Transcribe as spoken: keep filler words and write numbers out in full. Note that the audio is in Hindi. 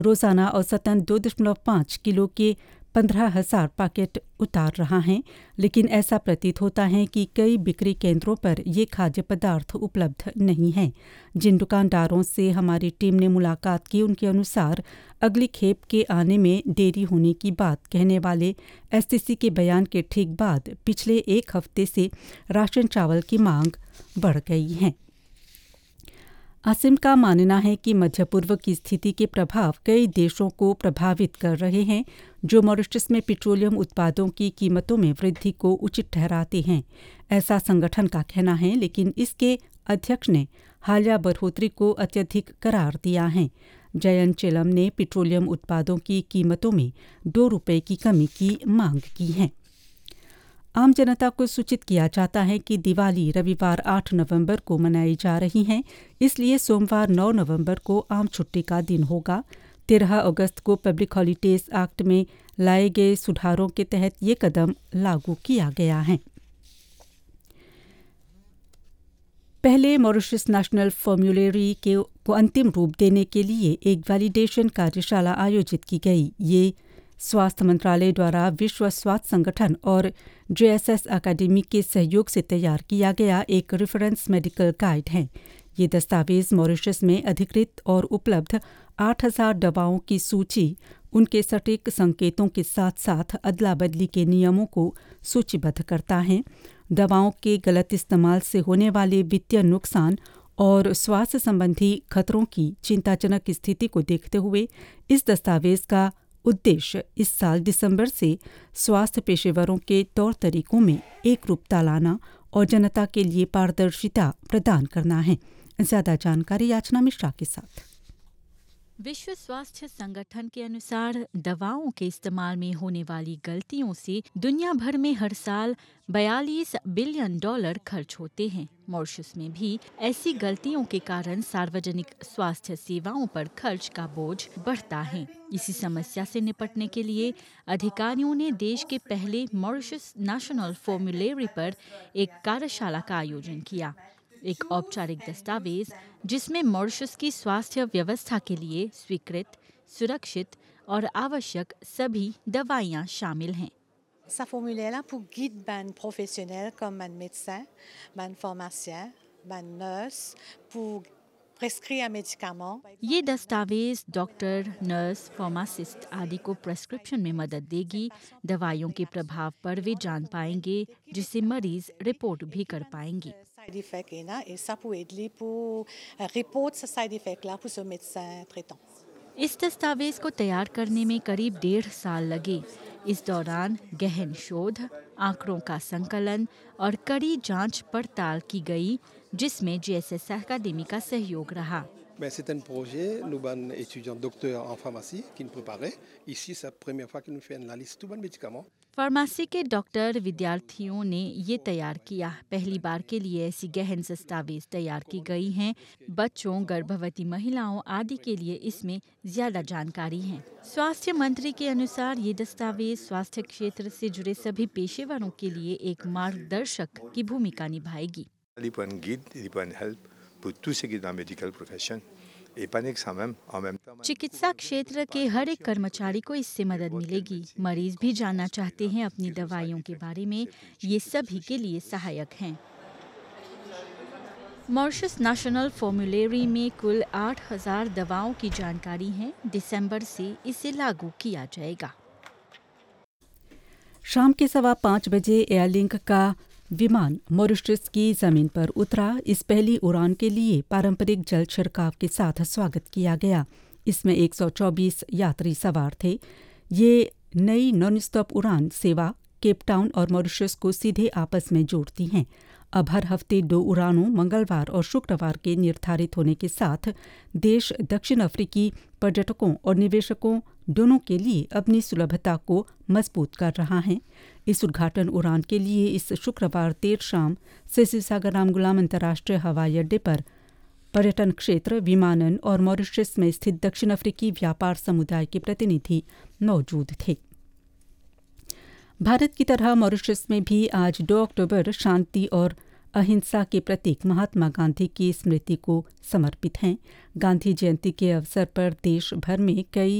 रोजाना औसतन दो दशमलव पाँच किलो के पंद्रह हजार पैकेट उतार रहा है, लेकिन ऐसा प्रतीत होता है कि कई बिक्री केंद्रों पर ये खाद्य पदार्थ उपलब्ध नहीं हैं। जिन दुकानदारों से हमारी टीम ने मुलाकात की, उनके अनुसार अगली खेप के आने में देरी होने की बात कहने वाले एसटीसी के बयान के ठीक बाद पिछले एक हफ्ते से राशन चावल की मांग बढ़ गई है। आसिम का मानना है कि मध्य पूर्व की स्थिति के प्रभाव कई देशों को प्रभावित कर रहे हैं, जो मॉरिशस में पेट्रोलियम उत्पादों की कीमतों में वृद्धि को उचित ठहराते हैं। ऐसा संगठन का कहना है, लेकिन इसके अध्यक्ष ने हालिया बढ़ोतरी को अत्यधिक करार दिया है। जयंत चेलम ने पेट्रोलियम उत्पादों की कीमतों में दो रुपये की कमी की मांग की है। आम जनता को सूचित किया जाता है कि दिवाली रविवार आठ नवंबर को मनाई जा रही है, इसलिए सोमवार नौ नवंबर को आम छुट्टी का दिन होगा। तेरह अगस्त को पब्लिक हॉलीडेज एक्ट में लाए गए सुधारों के तहत ये कदम लागू किया गया है। पहले मॉरिशस नेशनल फॉर्मूलेरी के को अंतिम रूप देने के लिए एक वैलिडेशन कार्यशाला आयोजित की गई। ये स्वास्थ्य मंत्रालय द्वारा विश्व स्वास्थ्य संगठन और जेएसएस अकादमी के सहयोग से तैयार किया गया एक रेफरेंस मेडिकल गाइड है। ये दस्तावेज मॉरिशस में अधिकृत और उपलब्ध आठ हज़ार दवाओं की सूची, उनके सटीक संकेतों के साथ साथ अदला बदली के नियमों को सूचीबद्ध करता है। दवाओं के गलत इस्तेमाल से होने वाले वित्तीय नुकसान और स्वास्थ्य संबंधी खतरों की चिंताजनक स्थिति को देखते हुए इस दस्तावेज का उद्देश्य इस साल दिसंबर से स्वास्थ्य पेशेवरों के तौर तरीकों में एक रूपता लाना और जनता के लिए पारदर्शिता प्रदान करना है। ज़्यादा जानकारी याचना मिश्रा के साथ। विश्व स्वास्थ्य संगठन के अनुसार दवाओं के इस्तेमाल में होने वाली गलतियों से दुनिया भर में हर साल बयालीस बिलियन डॉलर खर्च होते हैं। मॉरिशस में भी ऐसी गलतियों के कारण सार्वजनिक स्वास्थ्य सेवाओं पर खर्च का बोझ बढ़ता है। इसी समस्या से निपटने के लिए अधिकारियों ने देश के पहले मॉरिशस नेशनल फॉर्मूलेरी पर एक कार्यशाला का आयोजन किया। एक औपचारिक दस्तावेज जिसमें मॉरिशस की स्वास्थ्य व्यवस्था के लिए स्वीकृत, सुरक्षित और आवश्यक सभी दवाइयाँ शामिल हैं। Ça formulaire là pour guide ban professionnels comme ban médecin, ban pharmacien, ban nurse pour prescrire un médicament. ये दस्तावेज डॉक्टर, नर्स, फार्मासिस्ट आदि को प्रेस्क्रिप्शन में मदद देगी। दवाइयों के प्रभाव पर वे जान पाएंगे, जिससे मरीज रिपोर्ट भी कर पाएंगे। Side effect है ना, et ça pour aider pour report ce side effect là pour ce médecin traitant. इस दस्तावेज को तैयार करने में करीब डेढ़ साल लगे। इस दौरान गहन शोध, आंकड़ों का संकलन और कड़ी जांच पड़ताल की गई, जिसमें जेएसएस अकादमी का सहयोग रहा। C'est un projet, nous avons étudiant docteur en pharmacie qui nous préparait. Ici, c'est la première fois qu'il nous fait une analyse de tous les médicaments. Pharmacy के डॉक्टर विद्यार्थियों ने ये तैयार किया। पहली बार के लिए ऐसी गहन दस्तावेज तैयार की गई हैं। बच्चों, गर्भवती महिलाओं आदि के लिए इसमें ज्यादा जानकारी है। स्वास्थ्य मंत्री के अनुसार ये दस्तावेज स्वास्थ्य क्षेत्र से जुड़े सभी पेशेवरों के लिए एक मार्गदर्शक की भूमिका निभाएगी। चिकित्सा क्षेत्र के हर एक कर्मचारी को इससे मदद मिलेगी। मरीज भी जानना चाहते हैं अपनी दवाइयों के बारे में, ये सभी के लिए सहायक हैं। मॉरिशस नेशनल फॉर्मूलेरी में कुल आठ हज़ार दवाओं की जानकारी है। दिसंबर से इसे लागू किया जाएगा। शाम के सवा पाँच बजे एयरलिंक का विमान मॉरिशस की जमीन पर उतरा। इस पहली उड़ान के लिए पारंपरिक जल छिड़काव के साथ स्वागत किया गया। इसमें एक सौ चौबीस यात्री सवार थे। ये नई नॉन स्टॉप उड़ान सेवा केप टाउन और मॉरिशस को सीधे आपस में जोड़ती हैं। अब हर हफ्ते दो उड़ानों मंगलवार और शुक्रवार के निर्धारित होने के साथ देश दक्षिण अफ्रीकी पर्यटकों और निवेशकों दोनों के लिए अपनी सुलभता को मजबूत कर रहा है। इस उद्घाटन उड़ान के लिए इस शुक्रवार देर शाम सिसिसागर राम गुलाम अंतर्राष्ट्रीय हवाई अड्डे पर पर्यटन क्षेत्र, विमानन और मॉरिशस में स्थित दक्षिण अफ्रीकी व्यापार समुदाय के प्रतिनिधि मौजूद थे। भारत की तरह मॉरिशस में भी आज दो अक्टूबर शांति और अहिंसा के प्रतीक महात्मा गांधी की स्मृति को समर्पित हैं। गांधी जयंती के अवसर पर देश भर में कई